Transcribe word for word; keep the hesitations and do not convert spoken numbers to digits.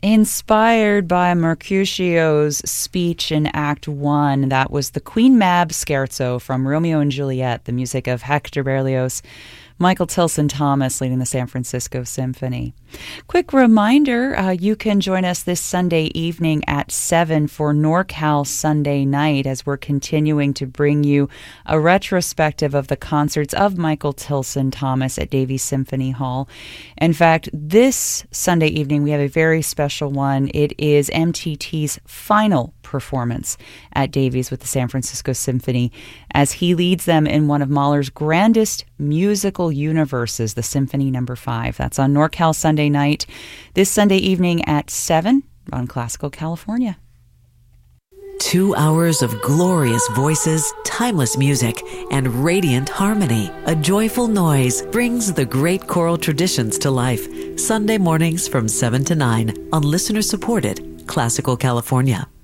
Inspired by Mercutio's speech in Act One, that was the Queen Mab Scherzo from Romeo and Juliet, the music of Hector Berlioz. Michael Tilson Thomas leading the San Francisco Symphony. Quick reminder, uh, you can join us this Sunday evening at seven for NorCal Sunday Night as we're continuing to bring you a retrospective of the concerts of Michael Tilson Thomas at Davies Symphony Hall. In fact, this Sunday evening we have a very special one. It is M T T's final performance at Davies with the San Francisco Symphony as he leads them in one of Mahler's grandest musical universes, the Symphony Number Five. That's on NorCal Sunday Night this Sunday evening at seven on Classical California. Two hours of glorious voices, timeless music, and radiant harmony. A joyful noise brings the great choral traditions to life. Sunday mornings from seven to nine on listener-supported Classical California.